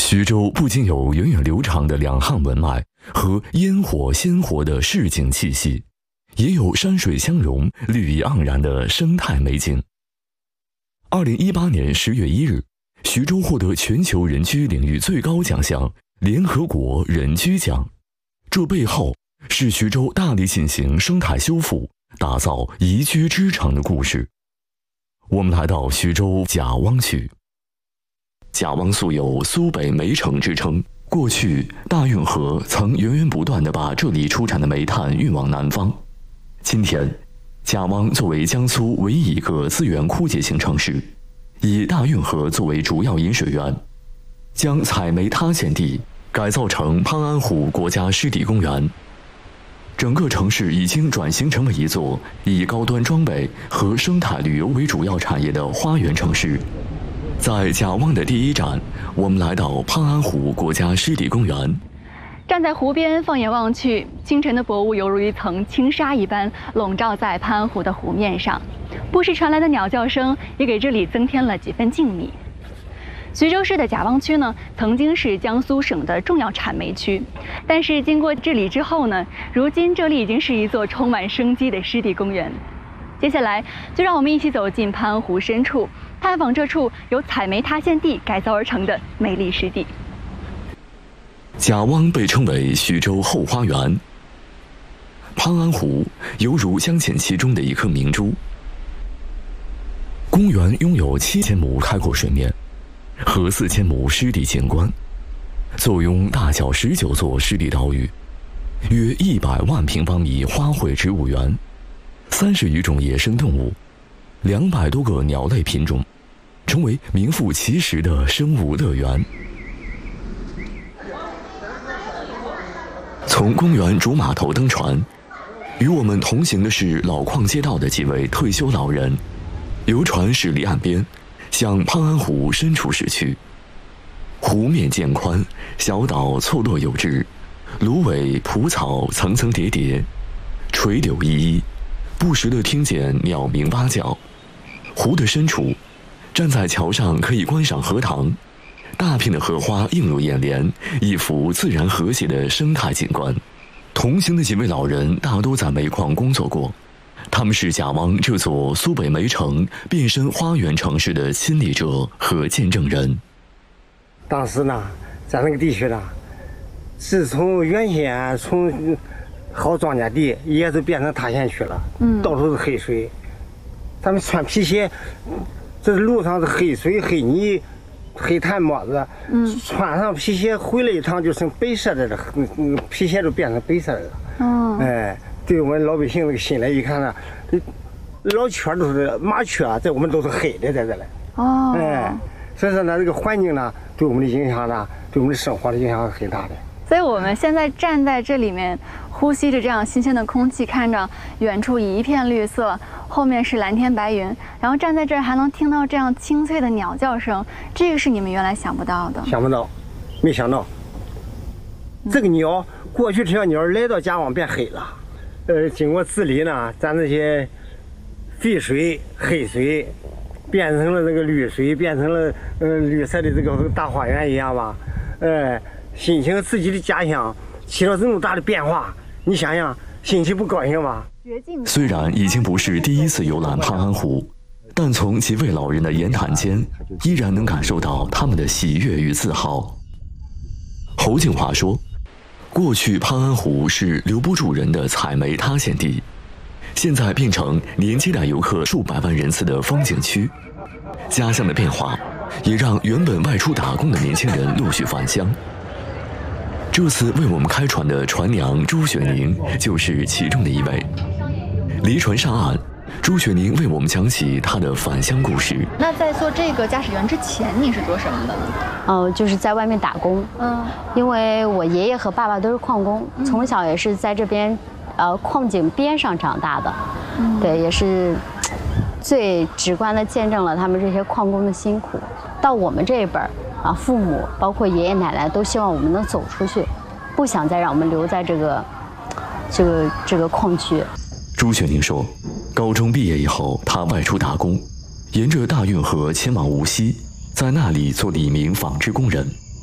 徐州不仅有源远流长的两汉文脉和烟火鲜活的市井气息，也有山水相融、绿意盎然的生态美景。2018年10月1日，徐州获得全球人居领域最高奖项联合国人居奖，这背后是徐州大力进行生态修复、打造宜居之城的故事。我们来到徐州贾汪区。贾汪素有苏北煤城之称，过去大运河曾源源不断地把这里出产的煤炭运往南方。今天，贾汪作为江苏唯一一个资源枯竭型城市，以大运河作为主要引水源，将采煤塌陷地改造成潘安湖国家湿地公园。整个城市已经转型成为一座以高端装备和生态旅游为主要产业的花园城市。在贾汪的第一站，我们来到潘安湖国家湿地公园。 站在湖边，放眼望去，清晨的薄雾犹如一层轻纱一般笼罩在潘安湖的湖面上，不时传来的鸟叫声也给这里增添了几分静谧。徐州市的贾汪区呢，曾经是江苏省的重要产煤区，但是经过治理之后呢，如今这里已经是一座充满生机的湿地公园。接下来，就让我们一起走进潘安湖深处，探访这处由采煤塌陷地改造而成的美丽湿地。 贾汪被称为徐州后花园，潘安湖犹如镶嵌其中的一颗明珠。公园拥有7000亩开阔水面和4000亩湿地景观，坐拥大小19座湿地岛屿，约100万平方米花卉植物园，30余种野生动物，200多个鸟类品种，成为名副其实的生物乐园。从公园主码头登船，与我们同行的是老矿街道的几位退休老人。游船驶离岸边，向潘安湖深处驶去。湖面渐宽，小岛错落有致，芦苇蒲草层层叠叠，垂柳依依，不时地听见鸟鸣蛙叫。湖的深处，站在桥上可以观赏荷塘，大片的荷花映入眼帘，一幅自然和谐的生态景观。同行的几位老人大多在煤矿工作过，他们是贾汪这座苏北煤城变身花园城市的亲历者和见证人。 当时呢，咱那个地区呢，是从原先从好庄稼地，也是变成塌陷区了，到处是黑水。咱们穿皮鞋，这路上是黑水、黑泥、黑炭沫子，穿上皮鞋回来一趟就成白色的了，皮鞋都变成白色的了。哎，对我们老百姓这个心来一看呢，老圈都是麻雀，在我们都是黑的在这里。哎，所以说呢，这个环境呢，对我们的影响呢，对我们的生活的影响是很大的。 所以我们现在站在这里面，呼吸着这样新鲜的空气，看着远处一片绿色，后面是蓝天白云，然后站在这儿还能听到这样清脆的鸟叫声，这个是你们原来想不到的。 想不到，没想到，这个鸟过去这条鸟来到贾汪变黑了，经过治理呢，咱这些废水、黑水变成了这个绿水，变成了绿色的这个大花园一样吧，心情自己的家乡起了这么大的变化，你想想，心情不高兴吗？ 虽然已经不是第一次游览潘安湖，但从几位老人的言谈间，依然能感受到他们的喜悦与自豪。侯静华说，过去潘安湖是留不住人的采煤塌陷地，现在变成连接待游客数百万人次的风景区。家乡的变化也让原本外出打工的年轻人陆续返乡。这次为我们开船的船娘朱雪宁就是其中的一位。离船上岸，朱雪宁为我们讲起她的返乡故事。 那在做这个驾驶员之前，你是做什么的？ 就是在外面打工。因为我爷爷和爸爸都是矿工，从小也是在这边，矿井边上长大的。对，也是最直观的见证了他们这些矿工的辛苦。到我们这一辈儿。父母包括爷爷奶奶都希望我们能走出去，不想再让我们留在这个矿区。 朱雪宁说，高中毕业以后，她外出打工，沿着大运河前往无锡，在那里做1名纺织工人。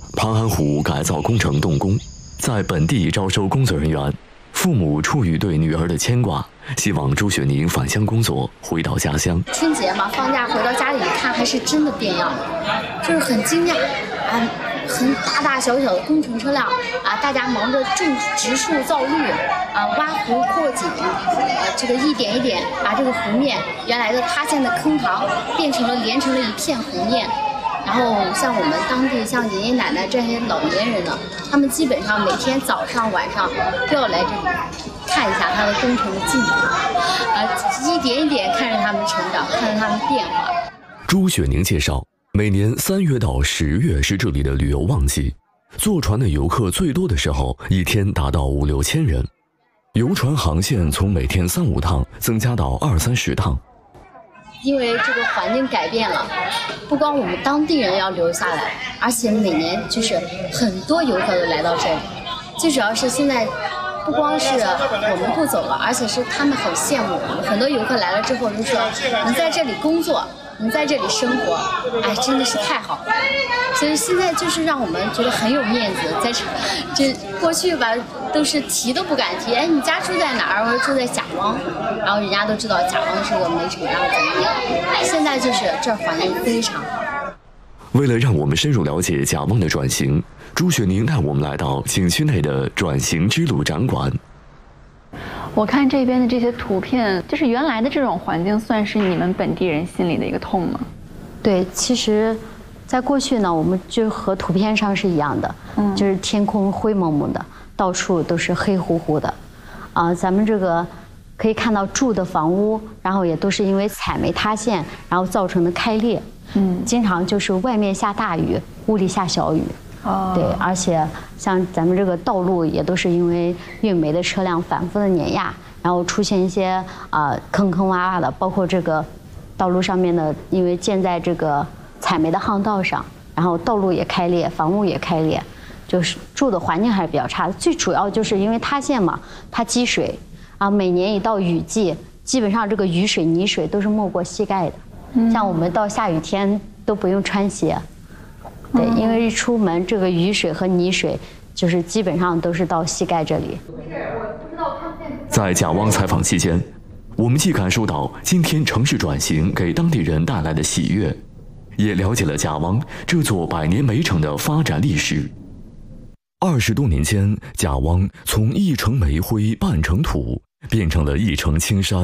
潘安湖改造工程动工，在本地招收工作人员。父母出于对女儿的牵挂，希望朱雪宁返乡工作，回到家乡。 春节嘛，放假回到家里一看，还是真的变样了，就是很惊讶啊，很大大小小的工程车辆啊，大家忙着种植树造绿啊，挖湖扩井这个一点一点把这个湖面原来的塌陷的坑塘连成了一片湖面。然后像我们当地像爷爷奶奶这些老年人呢，他们基本上每天早上晚上都要来这里看一下他的工程的进度，一点一点看着他们成长，看着他们变化。 朱雪宁介绍，每年3月到10月是这里的旅游旺季，坐船的游客最多的时候，一天达到5、6千人，游船航线从每天3、5趟增加到20、30趟。 因为这个环境改变了，不光我们当地人要留下来，而且每年就是很多游客都来到这里。最主要是现在不光是我们不走了，而且是他们很羡慕我们。很多游客来了之后就说，能在这里工作，能在这里生活，哎，真的是太好了。所以现在就是让我们觉得很有面子，在这过去吧都是提都不敢提，哎，你家住在哪儿？我说住在贾汪，然后人家都知道贾汪是个煤厂样的怎么样。现在就是这环境非常好。 为了让我们深入了解贾汪的转型，朱雪宁带我们来到景区内的转型之路展馆。 我看这边的这些图片，就是原来的这种环境，算是你们本地人心里的一个痛吗？ 对，其实在过去呢，我们就和图片上是一样的，就是天空灰蒙蒙的，到处都是黑乎乎的，咱们这个可以看到住的房屋，然后也都是因为采煤塌陷，然后造成的开裂，经常就是外面下大雨，屋里下小雨。对，而且像咱们这个道路也都是因为运煤的车辆反复的碾压，然后出现一些坑坑洼洼的，包括这个道路上面的，因为建在这个采煤的巷道上，然后道路也开裂，房屋也开裂，就是住的环境还是比较差的。最主要就是因为塌陷嘛，它积水每年一到雨季，基本上这个雨水泥水都是没过膝盖的，像我们到下雨天都不用穿鞋。对，因为一出门，这个雨水和泥水就是基本上都是到膝盖这里。 在贾汪采访期间，我们既感受到今天城市转型给当地人带来的喜悦，也了解了贾汪这座100年煤城的发展历史。20多年间，贾汪从一城煤灰半城土，变成了一城青山